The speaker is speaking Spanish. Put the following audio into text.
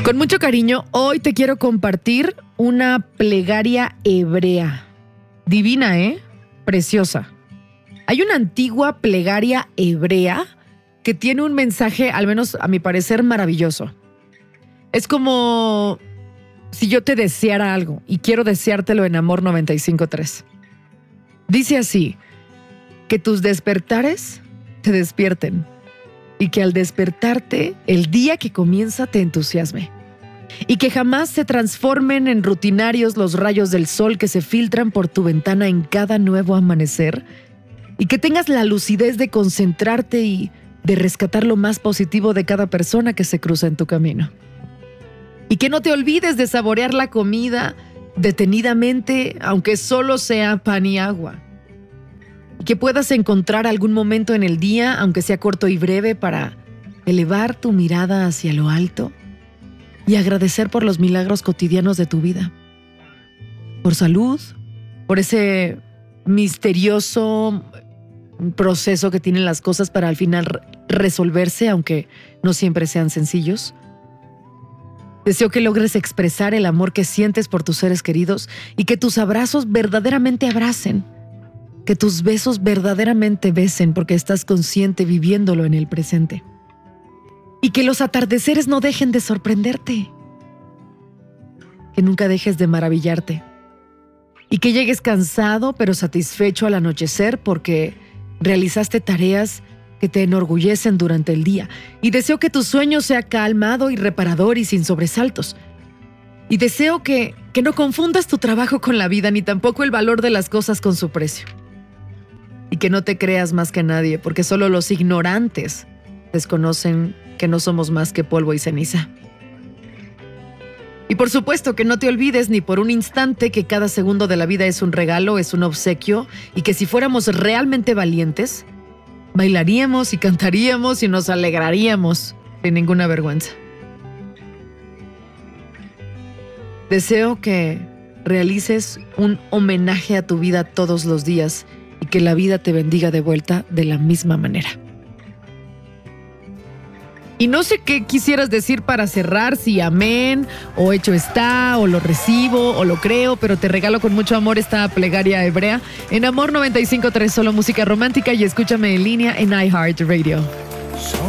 Con mucho cariño, hoy te quiero compartir una plegaria hebrea. Divina, ¿eh? Preciosa. Hay una antigua plegaria hebrea que tiene un mensaje, al menos a mi parecer, maravilloso. Es como si yo te deseara algo y quiero deseártelo en Amor 95.3. Dice así: que tus despertares te despierten y que al despertarte el día que comienza te entusiasme y que jamás se transformen en rutinarios los rayos del sol que se filtran por tu ventana en cada nuevo amanecer y que tengas la lucidez de concentrarte y de rescatar lo más positivo de cada persona que se cruza en tu camino. Y que no te olvides de saborear la comida detenidamente, aunque solo sea pan y agua. Y que puedas encontrar algún momento en el día, aunque sea corto y breve, para elevar tu mirada hacia lo alto y agradecer por los milagros cotidianos de tu vida. Por salud, por ese misterioso proceso que tienen las cosas para al final resolverse, aunque no siempre sean sencillos. Deseo que logres expresar el amor que sientes por tus seres queridos y que tus abrazos verdaderamente abracen, que tus besos verdaderamente besen porque estás consciente viviéndolo en el presente. Y que los atardeceres no dejen de sorprenderte, que nunca dejes de maravillarte y que llegues cansado pero satisfecho al anochecer porque realizaste tareas que te enorgullecen durante el día. Y deseo que tu sueño sea calmado y reparador y sin sobresaltos. Y deseo que no confundas tu trabajo con la vida ni tampoco el valor de las cosas con su precio. Y que no te creas más que nadie, porque solo los ignorantes desconocen que no somos más que polvo y ceniza. Y por supuesto que no te olvides ni por un instante que cada segundo de la vida es un regalo, es un obsequio, y que si fuéramos realmente valientes, bailaríamos y cantaríamos y nos alegraríamos sin ninguna vergüenza. Deseo que realices un homenaje a tu vida todos los días y que la vida te bendiga de vuelta de la misma manera. Y no sé qué quisieras decir para cerrar, si amén, o hecho está, o lo recibo, o lo creo, pero te regalo con mucho amor esta plegaria hebrea en Amor 95.3, solo música romántica, y escúchame en línea en iHeartRadio.